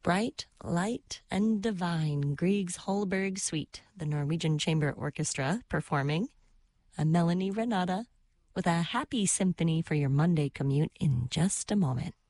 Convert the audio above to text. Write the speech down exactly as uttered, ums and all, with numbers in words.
Bright, Light, and Divine, Grieg's Holberg Suite, the Norwegian Chamber Orchestra performing. I'm Melanie Renata with a happy symphony for your Monday commute in just a moment.